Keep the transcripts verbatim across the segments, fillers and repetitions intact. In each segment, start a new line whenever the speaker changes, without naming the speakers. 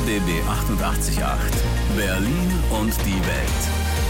B B achtundachtzig Komma acht. Berlin und die Welt.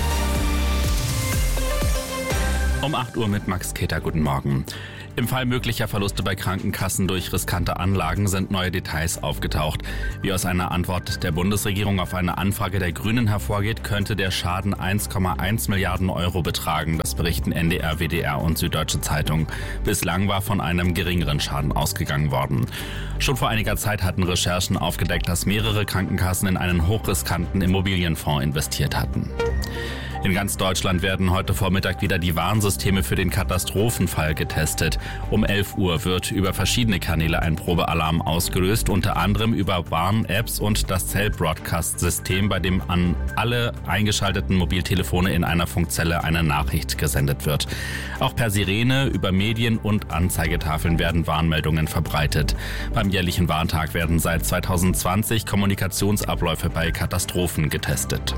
Um acht Uhr mit Max Keter, guten Morgen. Im Fall möglicher Verluste bei Krankenkassen durch riskante Anlagen sind neue Details aufgetaucht. Wie aus einer Antwort der Bundesregierung auf eine Anfrage der Grünen hervorgeht, könnte der Schaden eins Komma eins Milliarden Euro betragen. Das berichten N D R, W D R und Süddeutsche Zeitung. Bislang war von einem geringeren Schaden ausgegangen worden. Schon vor einiger Zeit hatten Recherchen aufgedeckt, dass mehrere Krankenkassen in einen hochriskanten Immobilienfonds investiert hatten. In ganz Deutschland werden heute Vormittag wieder die Warnsysteme für den Katastrophenfall getestet. Um elf Uhr wird über verschiedene Kanäle ein Probealarm ausgelöst, unter anderem über Warn-Apps und das Cell-Broadcast-System, bei dem an alle eingeschalteten Mobiltelefone in einer Funkzelle eine Nachricht gesendet wird. Auch per Sirene, über Medien und Anzeigetafeln werden Warnmeldungen verbreitet. Beim jährlichen Warntag werden seit zweitausendzwanzig Kommunikationsabläufe bei Katastrophen getestet.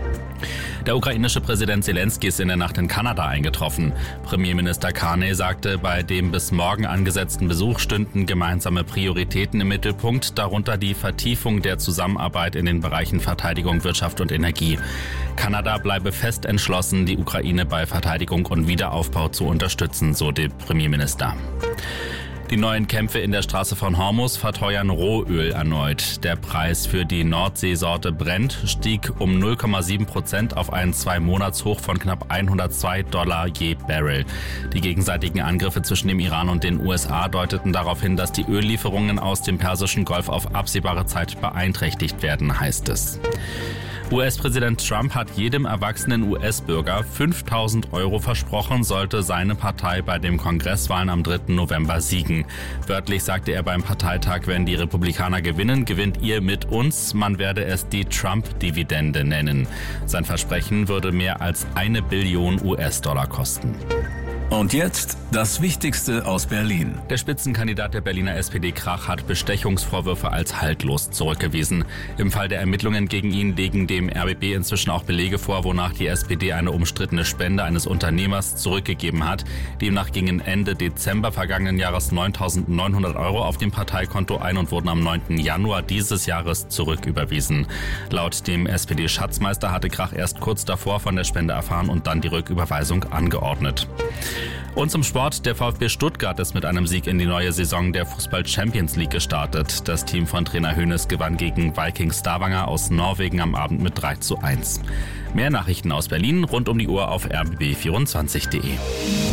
Der ukrainische Präsident Zelensky ist in der Nacht in Kanada eingetroffen. Premierminister Carney sagte, bei dem bis morgen angesetzten Besuch stünden gemeinsame Prioritäten im Mittelpunkt, darunter die Vertiefung der Zusammenarbeit in den Bereichen Verteidigung, Wirtschaft und Energie. Kanada bleibe fest entschlossen, die Ukraine bei Verteidigung und Wiederaufbau zu unterstützen, so der Premierminister. Die neuen Kämpfe in der Straße von Hormuz verteuern Rohöl erneut. Der Preis für die Nordseesorte Brent stieg um null Komma sieben Prozent auf einen Zwei-Monats-Hoch von knapp hundertzwei Dollar je Barrel. Die gegenseitigen Angriffe zwischen dem Iran und den U S A deuteten darauf hin, dass die Öllieferungen aus dem Persischen Golf auf absehbare Zeit beeinträchtigt werden, heißt es. U S-Präsident Trump hat jedem erwachsenen U S-Bürger fünftausend Euro versprochen, sollte seine Partei bei den Kongresswahlen am dritten November siegen. Wörtlich sagte er beim Parteitag, wenn die Republikaner gewinnen, gewinnt ihr mit uns. Man werde es die Trump-Dividende nennen. Sein Versprechen würde mehr als eine Billion U S-Dollar kosten.
Und jetzt das Wichtigste aus Berlin.
Der Spitzenkandidat der Berliner S P D Krach hat Bestechungsvorwürfe als haltlos zurückgewiesen. Im Fall der Ermittlungen gegen ihn legen dem R B B inzwischen auch Belege vor, wonach die S P D eine umstrittene Spende eines Unternehmers zurückgegeben hat. Demnach gingen Ende Dezember vergangenen Jahres neuntausendneunhundert Euro auf dem Parteikonto ein und wurden am neunten Januar dieses Jahres zurücküberwiesen. Laut dem S P D-Schatzmeister hatte Krach erst kurz davor von der Spende erfahren und dann die Rücküberweisung angeordnet. Und zum Sport, der VfB Stuttgart ist mit einem Sieg in die neue Saison der Fußball-Champions League gestartet. Das Team von Trainer Hoeneß gewann gegen Viking Stavanger aus Norwegen am Abend mit drei zu eins. Mehr Nachrichten aus Berlin rund um die Uhr auf r b b vierundzwanzig punkt de.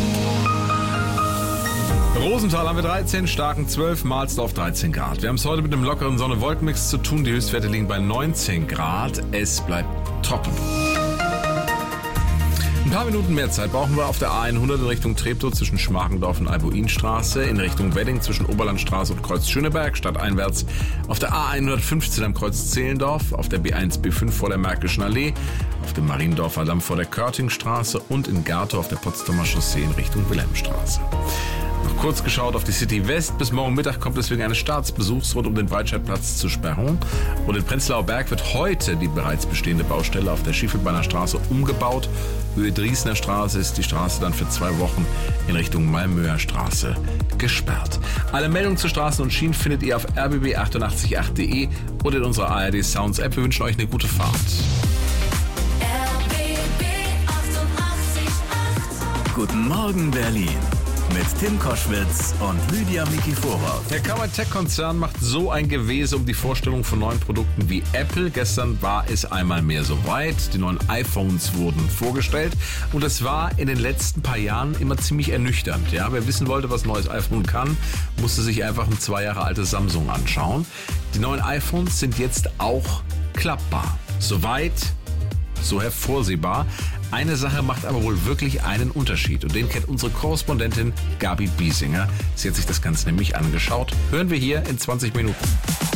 Rosenthal haben wir dreizehn, Starken zwölf, Mahlsdorf dreizehn Grad. Wir haben es heute mit einem lockeren Sonne-Wolkenmix zu tun. Die Höchstwerte liegen bei neunzehn Grad. Es bleibt trocken. Ein paar Minuten mehr Zeit brauchen wir auf der A hundert in Richtung Treptow zwischen Schmargendorf und Albuinstraße, in Richtung Wedding zwischen Oberlandstraße und Kreuz Schöneberg, stadteinwärts auf der A hundertfünfzehn am Kreuz Zehlendorf, auf der B eins B fünf vor der Märkischen Allee, auf dem Mariendorfer Damm vor der Körtingstraße und in Gartow auf der Potsdamer Chaussee in Richtung Wilhelmstraße. Noch kurz geschaut auf die City West. Bis morgen Mittag kommt es wegen eines Staatsbesuchs rund um den Breitscheidplatz zu Sperrung. Und in Prenzlauer Berg wird heute die bereits bestehende Baustelle auf der Schiefelbeiner Straße umgebaut. Höhe Driesner Straße ist die Straße dann für zwei Wochen in Richtung Malmöer Straße gesperrt. Alle Meldungen zu Straßen und Schienen findet ihr auf r b b achtundachtzig Punkt acht punkt de oder in unserer A R D Sounds App. Wir wünschen euch eine gute Fahrt.
R B B achtundachtzig Komma acht. Guten Morgen Berlin. Mit Tim Koschwitz und Lydia Mikiforov.
Der Cover-Tech-Konzern macht so ein Gewese um die Vorstellung von neuen Produkten wie Apple. Gestern war es einmal mehr soweit. Die neuen iPhones wurden vorgestellt. Und es war in den letzten paar Jahren immer ziemlich ernüchternd. Ja, wer wissen wollte, was ein neues iPhone kann, musste sich einfach ein zwei Jahre altes Samsung anschauen. Die neuen iPhones sind jetzt auch klappbar. Soweit, so hervorsehbar. Eine Sache macht aber wohl wirklich einen Unterschied und den kennt unsere Korrespondentin Gabi Biesinger. Sie hat sich das Ganze nämlich angeschaut. Hören wir hier in zwanzig Minuten.